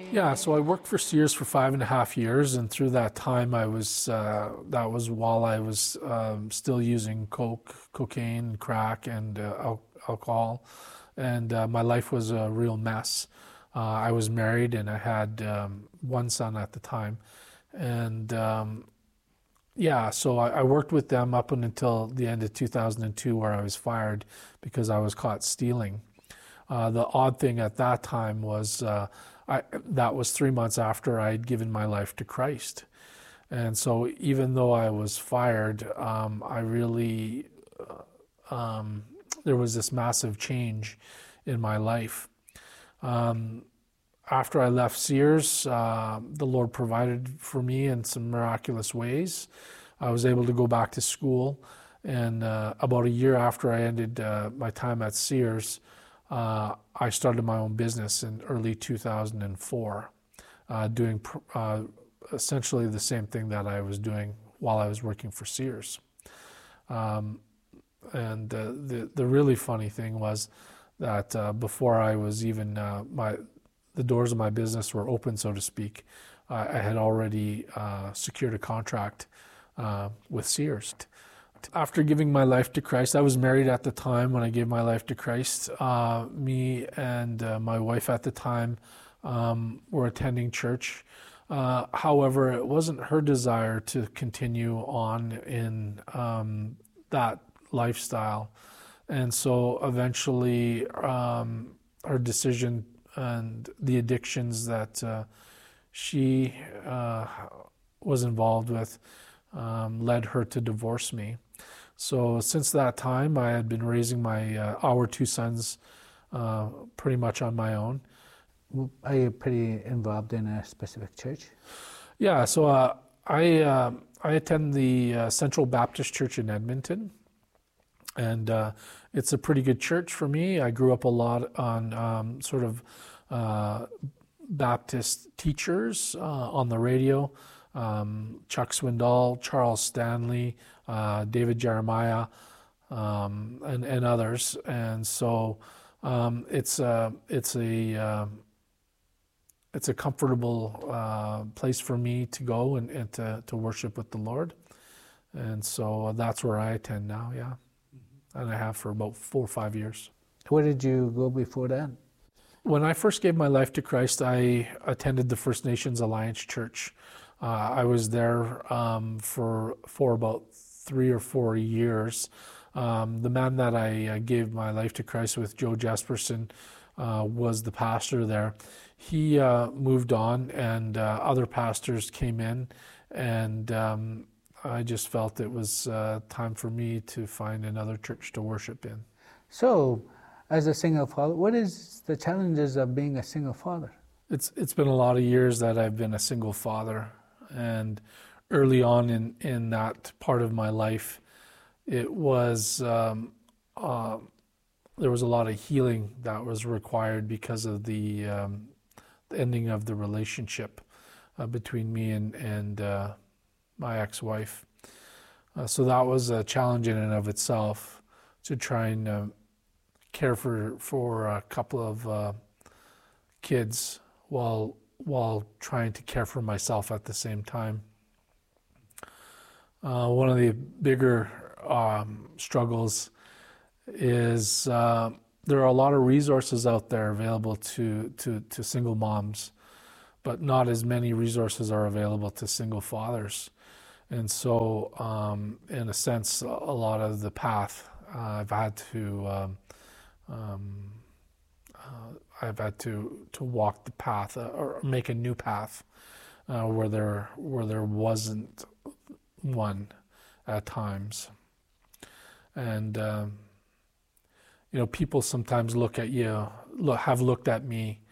Yeah, so I worked for Sears for 5.5 years, and through that time, that was while I was still using cocaine, crack, and alcohol, and my life was a real mess. I was married, and I had one son at the time, and yeah, so I worked with them up until the end of 2002, where I was fired because I was caught stealing. The odd thing at that time was that was 3 months after I had given my life to Christ. And so even though I was fired, there was this massive change in my life. After I left Sears, the Lord provided for me in some miraculous ways. I was able to go back to school, and about a year after I ended my time at Sears, I started my own business in early 2004, doing essentially the same thing that I was doing while I was working for Sears. And the really funny thing was that before I was even the doors of my business were open, so to speak, I had already secured a contract with Sears. After giving my life to Christ, I was married at the time when I gave my life to Christ. Me and my wife at the time were attending church. However, it wasn't her desire to continue on in that lifestyle. And so eventually her decision and the addictions that she was involved with led her to divorce me. So since that time, I had been raising our two sons pretty much on my own. Are you pretty involved in a specific church? Yeah, so I attend the Central Baptist Church in Edmonton, and it's a pretty good church for me. I grew up a lot on sort of Baptist teachers on the radio. Chuck Swindoll, Charles Stanley, David Jeremiah, and others, and so it's a comfortable place for me to go and to worship with the Lord, and so that's where I attend now. Yeah, and I have for about 4 or 5 years. Where did you go before that? When I first gave my life to Christ, I attended the First Nations Alliance Church. I was there for about 3 or 4 years. The man that I gave my life to Christ with, Joe Jesperson, was the pastor there. He moved on, and other pastors came in, and I just felt it was time for me to find another church to worship in. So, as a single father, what is the challenges of being a single father? It's been a lot of years that I've been a single father. And early on in that part of my life, it was there was a lot of healing that was required because of the ending of the relationship between me and my ex-wife. So that was a challenge in and of itself, to try and care for a couple of kids while trying to care for myself at the same time. One of the bigger struggles is there are a lot of resources out there available to single moms, but not as many resources are available to single fathers. And so, in a sense, a lot of the path I've had to walk the path or make a new path where there wasn't one at times. And people sometimes look at you, have looked at me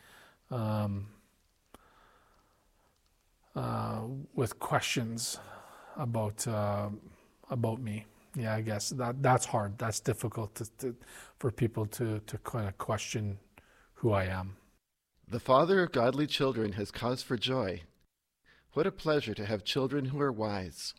with questions about me. Yeah, I guess that's hard. That's difficult for people to kind of question who I am. The father of godly children has cause for joy. What a pleasure to have children who are wise.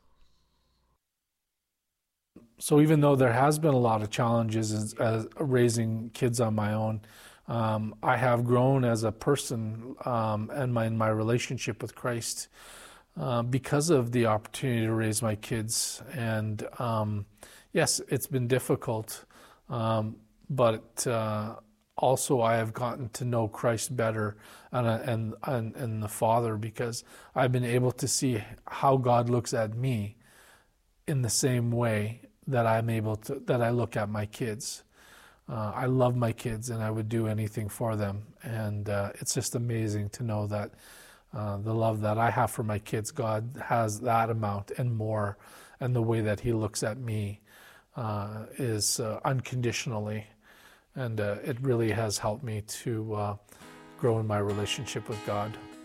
So even though there has been a lot of challenges as raising kids on my own, I have grown as a person and in my relationship with Christ because of the opportunity to raise my kids. And yes, it's been difficult, but also I have gotten to know Christ better and the Father, because I've been able to see how God looks at me in the same way that I look at my kids. I love my kids and I would do anything for them. And it's just amazing to know that the love that I have for my kids, God has that amount and more. And the way that He looks at me is unconditionally. And it really has helped me to grow in my relationship with God.